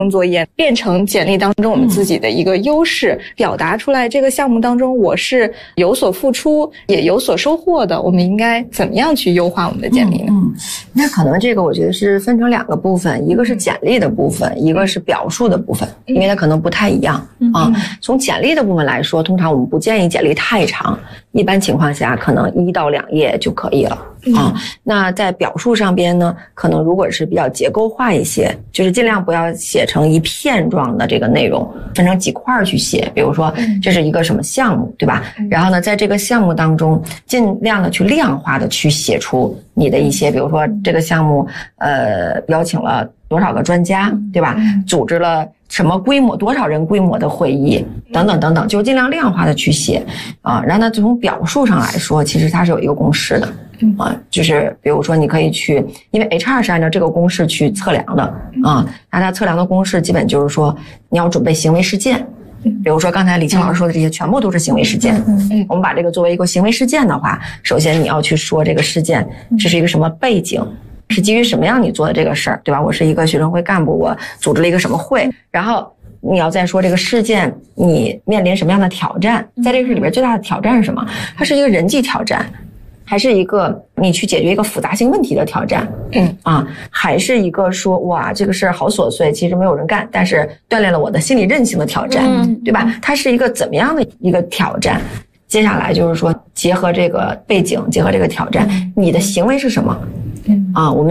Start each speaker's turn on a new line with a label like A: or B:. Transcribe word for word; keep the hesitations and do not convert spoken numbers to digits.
A: 作业变成简历当中我们自己的一个优势，嗯、表达出来这个项目当中我是有所付出也有所收获的，我们应该怎么样去优化我们的简历呢？
B: 嗯，嗯那可能这个我觉得是分成两个部分，一个是简历的部分，一个是表述的部分，因为它可能不太一样、嗯、啊。从简历的部分来说，通常我们不建议简历太长，一般情况下可能一到两页就可以了。啊，那在表述上边呢，可能如果是比较结构化一些，就是尽量不要写成一片状的这个内容，分成几块去写。比如说这是一个什么项目，对吧？然后呢，在这个项目当中，尽量的去量化的去写出你的一些，比如说这个项目，呃，邀请了多少个专家，对吧？组织了什么规模，多少人规模的会议，等等等等，就尽量量化的去写啊。然后呢，从表述上来说，其实它是有一个公式的。啊，就是比如说你可以去，因为 H R 是按照这个公式去测量的啊，那它测量的公式基本就是说你要准备行为事件，比如说刚才李青老师说的这些全部都是行为事件，我们把这个作为一个行为事件的话，首先你要去说这个事件这是一个什么背景，是基于什么样你做的这个事儿，对吧？我是一个学生会干部，我组织了一个什么会，然后你要再说这个事件你面临什么样的挑战，在这个里边最大的挑战是什么？它是一个人际挑战，还是一个你去解决一个复杂性问题的挑战，嗯啊，还是一个说哇这个事儿好琐碎，其实没有人干，但是锻炼了我的心理韧性的挑战，嗯、对吧？它是一个怎么样的一个挑战？接下来就是说，结合这个背景，结合这个挑战，你的行为是什么？嗯啊，我们。